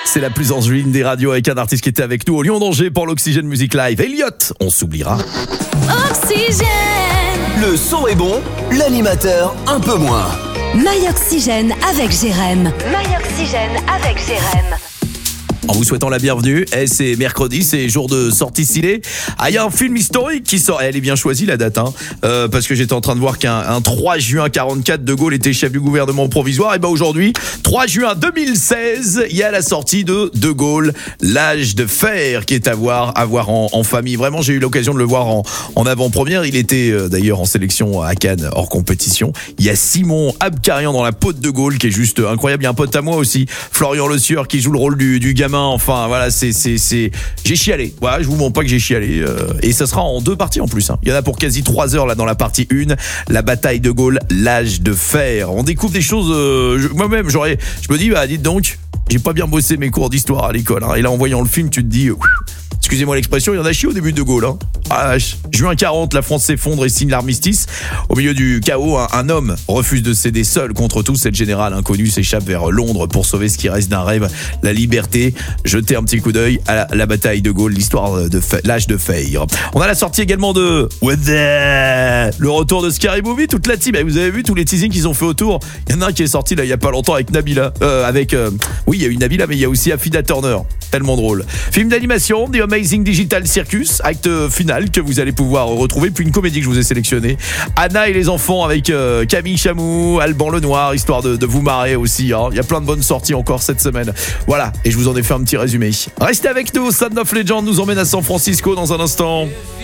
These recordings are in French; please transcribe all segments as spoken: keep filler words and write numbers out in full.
C'est la plus enjouine des radios avec un artiste qui était avec nous au Lyon d'Angers pour l'Oxygène Music Live. Elliot, on s'oubliera. Oxygène. Le son est bon, l'animateur un peu moins. My Oxygène avec Jérém. My Oxygène avec Jérém. En vous souhaitant la bienvenue, et c'est mercredi, c'est jour de sortie ciné. Ah, il y a un film historique qui sort. Elle est bien choisie la date, hein, euh, parce que j'étais en train de voir qu'un un trois juin quarante-quatre, De Gaulle était chef du gouvernement provisoire. Et ben aujourd'hui, trois juin deux mille seize, il y a la sortie de De Gaulle, l'âge de fer, qui est à voir, à voir en, en famille. Vraiment, j'ai eu l'occasion de le voir en, en avant-première. Il était euh, d'ailleurs en sélection à Cannes, hors compétition. Il y a Simon Abkarian dans la peau de De Gaulle, qui est juste incroyable. Il y a un pote à moi aussi, Florian Le Sieur, qui joue le rôle du, du gamin. Enfin voilà, c'est c'est c'est j'ai chialé. Voilà, je vous montre pas que j'ai chialé euh, et ça sera en deux parties en plus, hein. Il y en a pour quasi trois heures là dans la partie un, la bataille de Gaulle, l'âge de fer. On découvre des choses euh, je, moi-même, j'aurais je me dis bah dites donc, j'ai pas bien bossé mes cours d'histoire à l'école, hein. Et là en voyant le film, tu te dis ouf, excusez-moi l'expression, il y en a chié au début de De Gaulle, hein. Ah, juin quarante, la France s'effondre et signe l'armistice. Au milieu du chaos, un, un homme refuse de céder seul contre tous. C'est le général inconnu s'échappe vers Londres pour sauver ce qui reste d'un rêve, la liberté. Jetez un petit coup d'œil à la, la bataille de Gaulle, l'histoire de fe- l'âge de fer. On a la sortie également de What the... le retour de Scary Movie, toute la team. Et vous avez vu tous les teasings qu'ils ont fait autour. Il y en a un qui est sorti là il y a pas longtemps avec Nabila, euh, avec euh, oui il y a eu Nabila, mais il y a aussi Affida Turner. Tellement drôle. Film d'animation, The Amazing Digital Circus, acte final que vous allez pouvoir retrouver, puis une comédie que je vous ai sélectionnée, Anna et les enfants avec euh, Camille Chamou, Alban Lenoir, histoire de, de vous marrer aussi, hein. Il y a plein de bonnes sorties encore cette semaine. Voilà, et je vous en ai fait un petit résumé. Restez avec nous, Sound of Legend nous emmène à San Francisco dans un instant.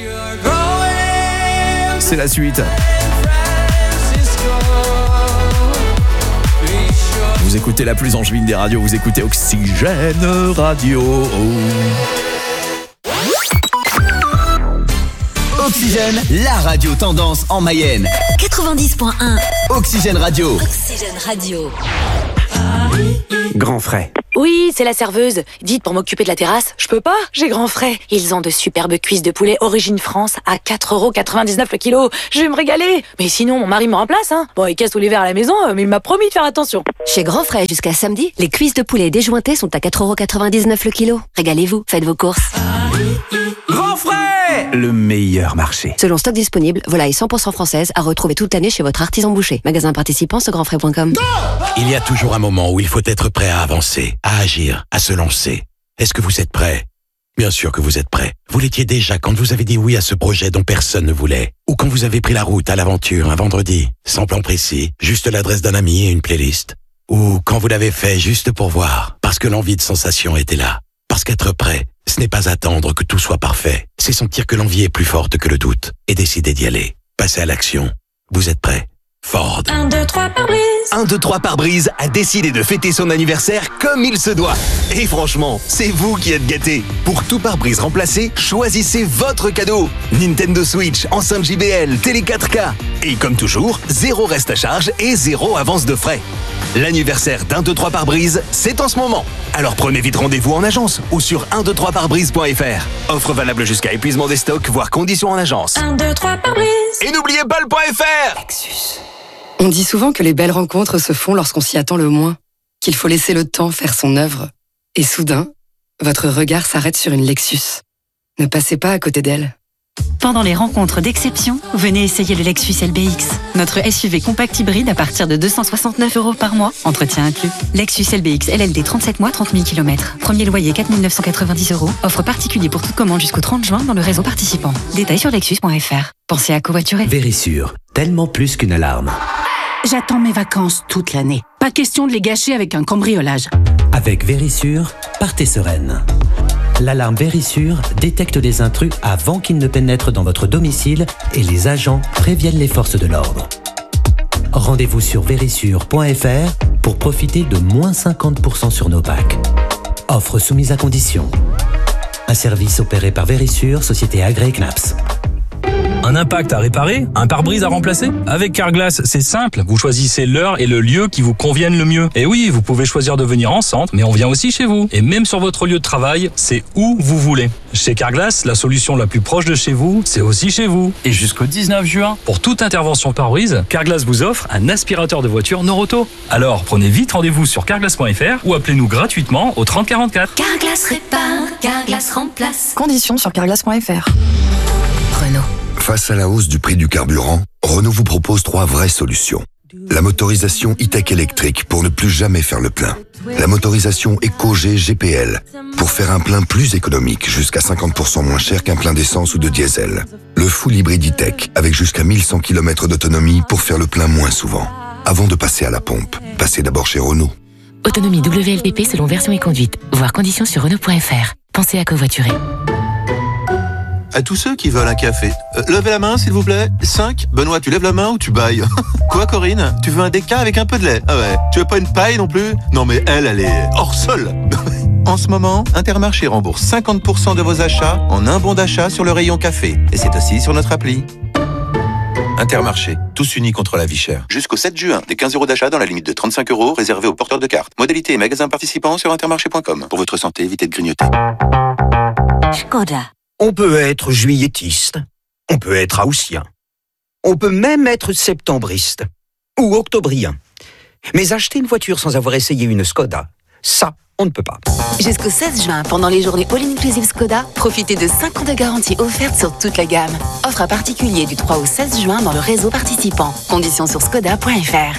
C'est la suite. Vous écoutez la plus enjouine des radios, vous écoutez Oxygène Radio. Oxygène, la radio tendance en Mayenne. quatre-vingt-dix point un. Oxygène Radio. Oxygène Radio. Grand frais. Oui, c'est la serveuse. Dites, pour m'occuper de la terrasse, je peux pas, j'ai grand frais. Ils ont de superbes cuisses de poulet origine France à quatre euros quatre-vingt-dix-neuf le kilo. Je vais me régaler. Mais sinon, mon mari me remplace, hein. Bon, il casse tous les verres à la maison, mais il m'a promis de faire attention. Chez Grand Frais, jusqu'à samedi, les cuisses de poulet déjointées sont à quatre euros quatre-vingt-dix-neuf le kilo. Régalez-vous, faites vos courses. Grand frais, le meilleur marché. Selon stock disponible, volaille cent pour cent française à retrouver toute l'année chez votre artisan boucher. Magasin participant sur grand frais point com. Il y a toujours un moment où il faut être prêt à avancer, à agir, à se lancer. Est-ce que vous êtes prêt ? Bien sûr que vous êtes prêt. Vous l'étiez déjà quand vous avez dit oui à ce projet dont personne ne voulait. Ou quand vous avez pris la route à l'aventure un vendredi, sans plan précis, juste l'adresse d'un ami et une playlist. Ou quand vous l'avez fait juste pour voir, parce que l'envie de sensation était là. Parce qu'être prêt, ce n'est pas attendre que tout soit parfait. C'est sentir que l'envie est plus forte que le doute et décider d'y aller. Passer à l'action. Vous êtes prêt ? Ford. un, deux, trois pare-brise. un, deux, trois pare-brise a décidé de fêter son anniversaire comme il se doit. Et franchement, c'est vous qui êtes gâtés. Pour tout pare-brise remplacé, choisissez votre cadeau. Nintendo Switch, enceinte J B L, télé quatre K. Et comme toujours, zéro reste à charge et zéro avance de frais. L'anniversaire d'un, deux, trois pare-brise, c'est en ce moment. Alors prenez vite rendez-vous en agence ou sur un deux trois pare brise point f r. Offre valable jusqu'à épuisement des stocks, voire conditions en agence. un, deux, trois pare-brise. Et n'oubliez pas le .fr. Lexus. On dit souvent que les belles rencontres se font lorsqu'on s'y attend le moins, qu'il faut laisser le temps faire son œuvre. Et soudain, votre regard s'arrête sur une Lexus. Ne passez pas à côté d'elle. Pendant les rencontres d'exception, venez essayer le Lexus L B X. Notre S U V compact hybride à partir de deux cent soixante-neuf euros par mois, entretien inclus. Lexus L B X L L D trente-sept mois, trente mille kilomètres. Premier loyer quatre mille neuf cent quatre-vingt-dix euros. Offre particulier pour toute commande jusqu'au trente juin dans le réseau participant. Détails sur lexus point f r. Pensez à covoiturer. Vérissure, tellement plus qu'une alarme. J'attends mes vacances toute l'année. Pas question de les gâcher avec un cambriolage. Avec Vérissure, partez sereine. L'alarme Vérissure détecte les intrus avant qu'ils ne pénètrent dans votre domicile et les agents préviennent les forces de l'ordre. Rendez-vous sur vérissure point f r pour profiter de moins cinquante pour cent sur nos packs. Offre soumise à condition. Un service opéré par Vérissure, société agréée C N A P S. Un impact à réparer? Un pare-brise à remplacer? Avec Carglass, c'est simple. Vous choisissez l'heure et le lieu qui vous conviennent le mieux. Et oui, vous pouvez choisir de venir en centre, mais on vient aussi chez vous. Et même sur votre lieu de travail, c'est où vous voulez. Chez Carglass, la solution la plus proche de chez vous, c'est aussi chez vous. Et jusqu'au dix-neuf juin, pour toute intervention pare-brise, Carglass vous offre un aspirateur de voiture Noroto. Alors, prenez vite rendez-vous sur carglass point f r ou appelez-nous gratuitement au trente quarante-quatre. Carglass répare, Carglass remplace. Conditions sur carglass point f r. Renault. Face à la hausse du prix du carburant, Renault vous propose trois vraies solutions. La motorisation e-tech électrique pour ne plus jamais faire le plein. La motorisation EcoG G P L pour faire un plein plus économique, jusqu'à cinquante pour cent moins cher qu'un plein d'essence ou de diesel. Le full hybride e-tech avec jusqu'à mille cent kilomètres d'autonomie pour faire le plein moins souvent. Avant de passer à la pompe, passez d'abord chez Renault. Autonomie W L T P selon version et conduite. Voir conditions sur Renault point f r. Pensez à covoiturer. À tous ceux qui veulent un café, euh, levez la main s'il vous plaît. cinq. Benoît, tu lèves la main ou tu bailles? Quoi Corinne? Tu veux un déca avec un peu de lait? Ah ouais. Tu veux pas une paille non plus? Non mais elle, elle est hors sol. En ce moment, Intermarché rembourse cinquante pour cent de vos achats en un bon d'achat sur le rayon café. Et c'est aussi sur notre appli. Intermarché, tous unis contre la vie chère. Jusqu'au sept juin, des quinze euros d'achat dans la limite de trente-cinq euros réservés aux porteurs de cartes. Modalité et magasins participants sur intermarché point com. Pour votre santé, évitez de grignoter. Skoda. On peut être juilletiste, on peut être haussien, on peut même être septembriste ou octobrien. Mais acheter une voiture sans avoir essayé une Skoda, ça, on ne peut pas. Jusqu'au seize juin, pendant les journées All-Inclusive Skoda, profitez de cinq ans de garantie offerte sur toute la gamme. Offre à particulier du trois au seize juin dans le réseau participant. Conditions sur skoda point f r.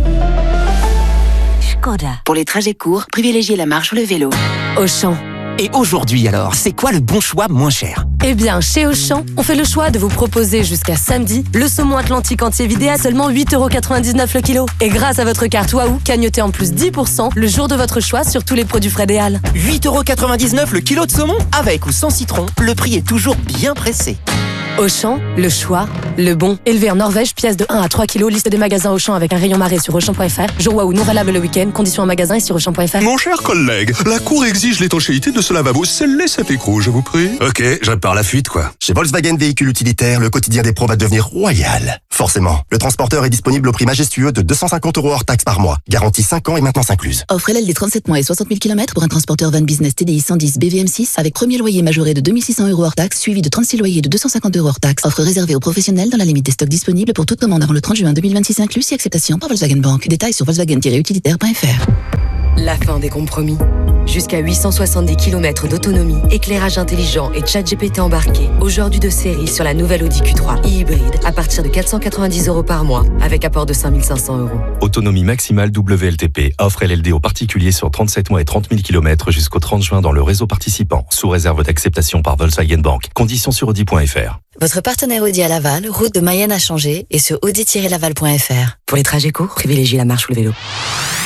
Skoda. Pour les trajets courts, privilégiez la marche ou le vélo. Auchan. Et aujourd'hui alors, c'est quoi le bon choix moins cher? Eh bien, chez Auchan, on fait le choix de vous proposer jusqu'à samedi le saumon atlantique entier vidé à seulement huit euros quatre-vingt-dix-neuf le kilo. Et grâce à votre carte Waouh, cagnotez en plus dix pour cent le jour de votre choix sur tous les produits frais des Halles. huit euros quatre-vingt-dix-neuf le kilo de saumon? Avec ou sans citron, le prix est toujours bien pressé. Auchan, le choix, le bon. Élevé en Norvège, pièce de un à trois kilos. Liste des magasins Auchan avec un rayon marée sur Auchan point f r. Jour Waouh non valable le week-end. Conditions en magasin et sur Auchan point f r. Mon cher collègue, la Cour exige l'étanchéité de ce lavabo. Scellez cet écrou, je vous prie. Ok, je répare la fuite, quoi. Chez Volkswagen Véhicules Utilitaires, le quotidien des pros va devenir royal. Forcément, le transporteur est disponible au prix majestueux de deux cent cinquante euros hors taxe par mois. Garantie cinq ans et maintenance incluse. Offre L L D trente-sept mois et soixante mille kilomètres pour un transporteur van business T D I cent dix B V M six avec premier loyer majoré de deux mille six cents euros hors taxe, suivi de trente-six loyers de deux cent cinquante euros hors taxe. Offre réservée aux professionnels dans la limite des stocks disponibles pour toute commande avant le trente juin deux mille vingt-six inclus si acceptation par Volkswagen Bank. Détails sur volkswagen tiret utilitaire point f r. La fin des compromis. Jusqu'à huit cent soixante-dix kilomètres d'autonomie, éclairage intelligent et chat G P T embarqué. Aujourd'hui de série sur la nouvelle Audi Q trois e-hybride à partir de quatre cent quatre-vingt-dix euros par mois avec apport de cinq mille cinq cents euros. Autonomie maximale W L T P. Offre L L D aux particuliers sur trente-sept mois et trente mille kilomètres jusqu'au trente juin dans le réseau participant. Sous réserve d'acceptation par Volkswagen Bank. Conditions sur audi point f r. Votre partenaire Audi à Laval, route de Mayenne à Changer et sur audi tiret laval point f r. Pour les trajets courts, privilégiez la marche ou le vélo.